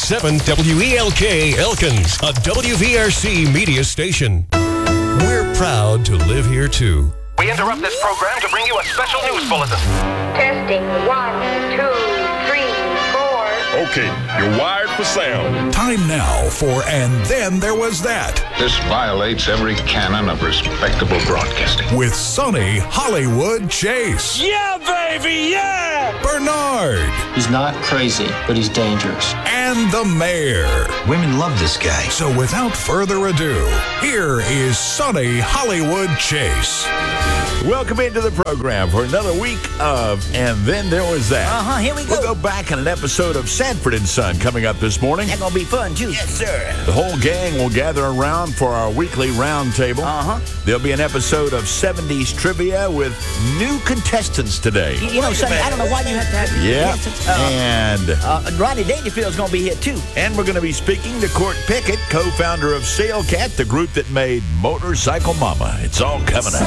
98.7 WELK Elkins, a WVRC media station. We're proud to live here, too. We interrupt this program to bring you a special news bulletin. Testing 1, 2, 3, 4. Okay, you're wired for sound. Time now for And Then There Was That. This violates every canon of respectable broadcasting. With Sonny Hollywood Chase. Yeah, baby, yeah! Bernard. He's not crazy, but he's dangerous. And the mayor. Women love this guy. So without further ado, here is Sonny Hollywood Chase. Welcome into the program for another week of And Then There Was That. Here we go. We'll go back on an episode of Sanford & Son coming up this morning. That's gonna be fun, too. Yes, sir. The whole gang will gather around for our weekly round table. There'll be an episode of 70s Trivia with new contestants today. You know, Sonny, I don't know why you have to have Yeah, and Ronnie Dangerfield's gonna be here, too. and we're going to be speaking to Court Pickett, co-founder of Sailcat, the group that made Motorcycle Mama. It's all coming up.